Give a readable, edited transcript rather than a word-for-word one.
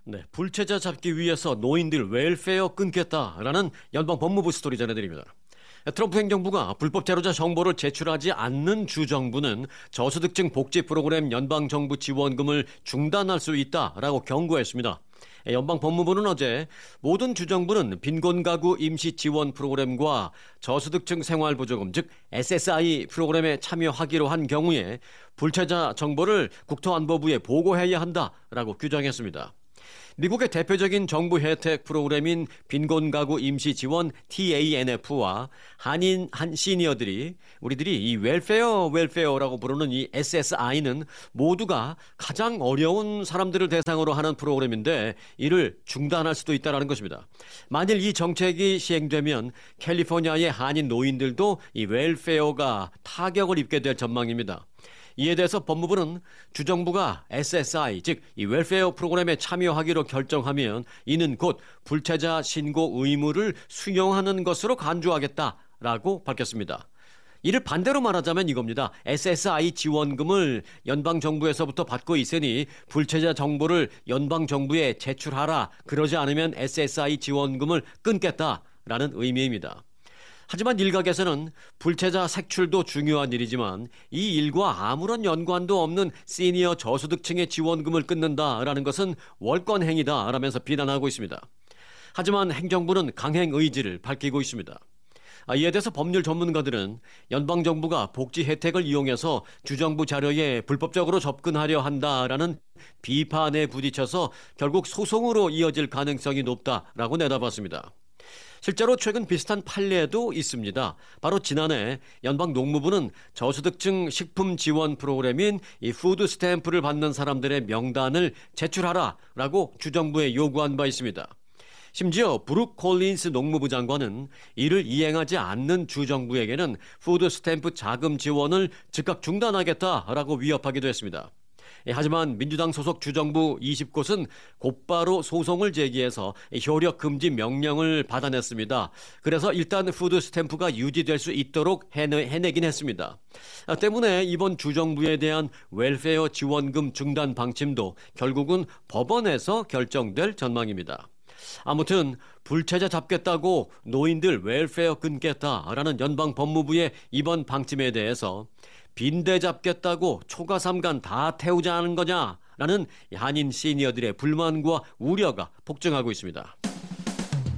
네, 불체자 잡기 위해서 노인들 웰페어 끊겠다라는 연방 법무부 스토리 전해드립니다. 트럼프 행정부가 불법 자료자 정보를 제출하지 않는 주정부는 저소득층 복지 프로그램 연방정부 지원금을 중단할 수 있다라고 경고했습니다. 연방 법무부는 어제 모든 주정부는 빈곤가구 임시 지원 프로그램과 저소득층 생활보조금 즉 SSI 프로그램에 참여하기로 한 경우에 불체자 정보를 국토안보부에 보고해야 한다라고 규정했습니다. 미국의 대표적인 정부 혜택 프로그램인 빈곤가구 임시지원 TANF와 한인 한 시니어들이 우리들이 이 웰페어라고 부르는 이 SSI는 모두가 가장 어려운 사람들을 대상으로 하는 프로그램인데 이를 중단할 수도 있다는 것입니다. 만일 이 정책이 시행되면 캘리포니아의 한인 노인들도 이 웰페어가 타격을 입게 될 전망입니다. 이에 대해서 법무부는 주정부가 SSI 즉 이 웰페어 프로그램에 참여하기로 결정하면 이는 곧 불체자 신고 의무를 수용하는 것으로 간주하겠다라고 밝혔습니다. 이를 반대로 말하자면 이겁니다. SSI 지원금을 연방정부에서부터 받고 있으니 불체자 정보를 연방정부에 제출하라. 그러지 않으면 SSI 지원금을 끊겠다라는 의미입니다. 하지만 일각에서는 불체자 색출도 중요한 일이지만 이 일과 아무런 연관도 없는 시니어 저소득층의 지원금을 끊는다라는 것은 월권 행위다라면서 비난하고 있습니다. 하지만 행정부는 강행 의지를 밝히고 있습니다. 이에 대해서 법률 전문가들은 연방정부가 복지 혜택을 이용해서 주정부 자료에 불법적으로 접근하려 한다라는 비판에 부딪혀서 결국 소송으로 이어질 가능성이 높다라고 내다봤습니다. 실제로 최근 비슷한 판례도 있습니다. 바로 지난해 연방농무부는 저소득층 식품 지원 프로그램인 이 푸드 스탬프를 받는 사람들의 명단을 제출하라라고 주정부에 요구한 바 있습니다. 심지어 브룩 콜린스 농무부 장관은 이를 이행하지 않는 주정부에게는 푸드 스탬프 자금 지원을 즉각 중단하겠다라고 위협하기도 했습니다. 하지만 민주당 소속 주정부 20곳은 곧바로 소송을 제기해서 효력 금지 명령을 받아냈습니다. 그래서 일단 푸드 스탬프가 유지될 수 있도록 해내긴 했습니다. 때문에 이번 주정부에 대한 웰페어 지원금 중단 방침도 결국은 법원에서 결정될 전망입니다. 아무튼 불체자 잡겠다고 노인들 웰페어 끊겠다라는 연방 법무부의 이번 방침에 대해서 빈대 잡겠다고 초가삼간 다 태우자는 거냐라는 한인 시니어들의 불만과 우려가 폭증하고 있습니다.